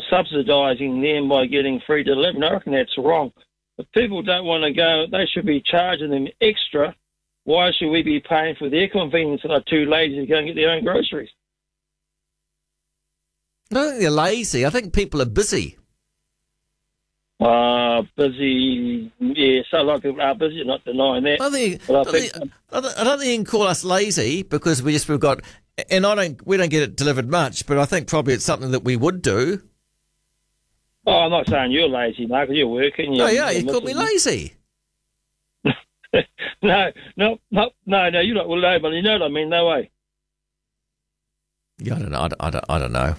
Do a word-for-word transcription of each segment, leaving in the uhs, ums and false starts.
subsidising them by getting free delivery. I reckon that's wrong. If people don't want to go, they should be charging them extra. Why should we be paying for their convenience and are too lazy to go and get their own groceries? I don't think they're lazy. I think people are busy. Uh, busy, yeah, so a lot of people are busy, not denying that. I think, But I I, think, think- I don't I don't think you can call us lazy because we just we've got, and I don't we don't get it delivered much, but I think probably it's something that we would do. Oh, I'm not saying you're lazy, Mark, 'cause you're working. Oh You're, yeah, you you're called me missing- lazy. no, no, no, no, no, you're not. Well, no, but you know what I mean, no way. Yeah, I don't know. I don't, I don't, I don't know.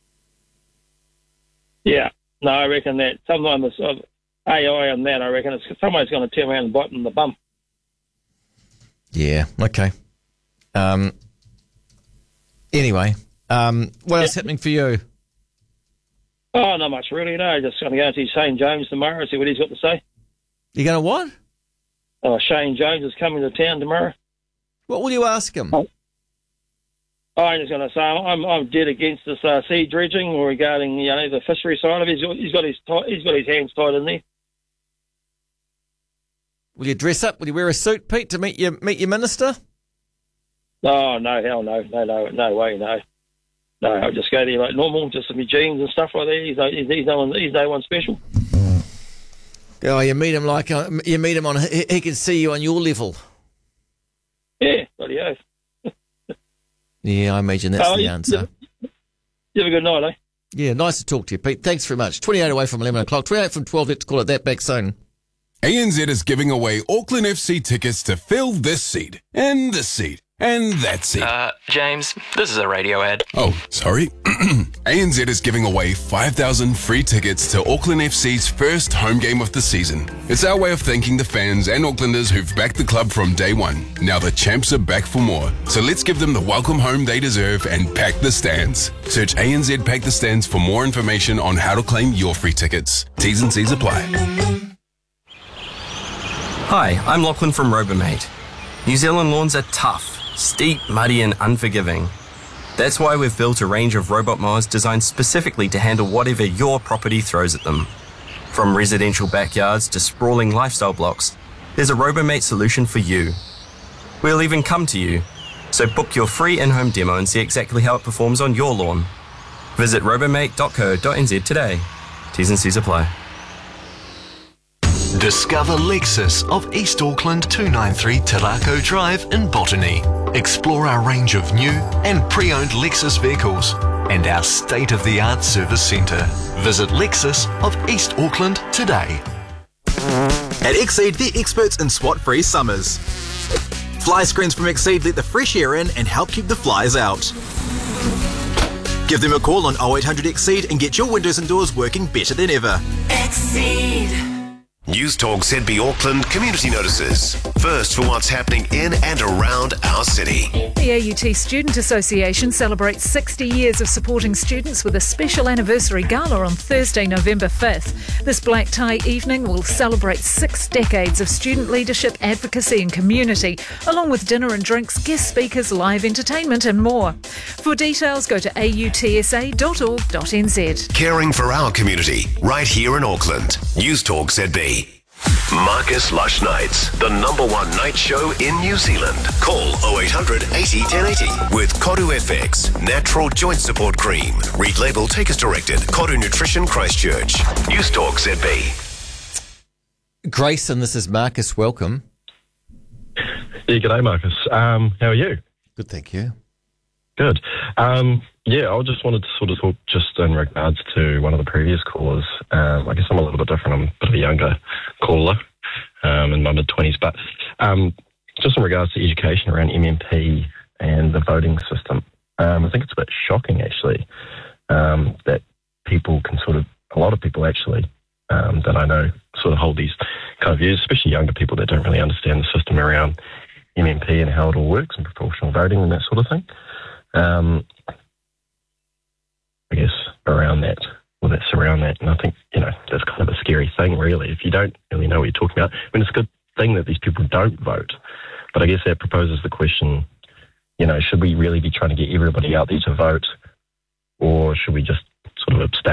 Yeah, no, I reckon that sometimes it's uh, A I and that, I reckon it's somebody's going to turn around and bite them in the bum. Yeah. Okay. Um. Anyway, um, what else Yeah. happening for you? Oh, not much really, no. Just going to go and see Shane Jones tomorrow, see what he's got to say. You going to what? Oh, Shane Jones is coming to town tomorrow. What will you ask him? Oh. I'm just going to say I'm I'm dead against this uh, sea dredging regarding you know the fishery side of it. He's got, he's got his ti- he's got his hands tied in there. Will you dress up? Will you wear a suit, Pete, to meet your meet your minister? Oh no, hell no, no, no, no way, no, no. I'll just go there like normal, just with my jeans and stuff like that. He's no, he's, he's no one, he's no one special. Oh, you meet him like uh, you meet him on. He, he can see you on your level. Yeah, bloody oath. Yeah, I imagine that's Oh, the you- answer. You have a good night, eh? Yeah, nice to talk to you, Pete. Thanks very much. twenty-eight away from eleven o'clock. twenty-eight from twelve. Let's call it that. Back soon. A N Z is giving away Auckland F C tickets to fill this seat, and this seat, and that seat. Uh, James, this is a radio ad. Oh, sorry. A N Z is giving away five thousand free tickets to Auckland F C's first home game of the season. It's our way of thanking the fans and Aucklanders who've backed the club from day one. Now the champs are back for more. So let's give them the welcome home they deserve and pack the stands. Search A N Z Pack the Stands for more information on how to claim your free tickets. T's and C's apply. Hi, I'm Lachlan from Robomate. New Zealand lawns are tough, steep, muddy and unforgiving. That's why we've built a range of robot mowers designed specifically to handle whatever your property throws at them. From residential backyards to sprawling lifestyle blocks, there's a Robomate solution for you. We'll even come to you. So book your free in-home demo and see exactly how it performs on your lawn. Visit robomate dot co dot n z today. T's and C's apply. Discover Lexus of East Auckland two ninety-three Tarako Drive in Botany. Explore our range of new and pre-owned Lexus vehicles and our state-of-the-art service centre. Visit Lexus of East Auckland today. At Exceed, they're experts in SWAT-free summers. Fly screens from Exceed let the fresh air in and help keep the flies out. Give them a call on oh eight hundred Exceed and get your windows and doors working better than ever. Exceed. News Talk Z B Auckland community notices. First for what's happening in and around our city. The A U T Student Association celebrates sixty years of supporting students with a special anniversary gala on Thursday, November fifth. This black tie evening will celebrate six decades of student leadership, advocacy and community, along with dinner and drinks, guest speakers, live entertainment and more. For details, go to a u t s a dot org dot n z. Caring for our community, right here in Auckland. News Talk Z B. Marcus Lush Nights, the number one night show in New Zealand. Call oh eight hundred eighty ten eighty with Koru F X, natural joint support cream. Read label, take as directed. Koru Nutrition Christchurch. News Talk Z B. Grayson, this is Marcus. Welcome. Yeah, g'day, Marcus. Um, how are you? Good, thank you. Good. Um, yeah, I just wanted to sort of talk just in regards to one of the previous callers. Um, I guess I'm a little bit different. I'm a bit of a younger caller um, in my mid-twenties. But um, just in regards to education around M M P and the voting system, um, I think it's a bit shocking, actually, um, that people can sort of, a lot of people actually, um, that I know sort of hold these kind of views, especially younger people that don't really understand the system around M M P and how it all works and proportional voting and that sort of thing. Um, I guess around that, well, that's around that, and I think, you know, that's kind of a scary thing, really, if you don't really know what you're talking about. I mean, it's a good thing that these people don't vote, but I guess that proposes the question, you know, should we really be trying to get everybody out there to vote, or should we just sort of abstain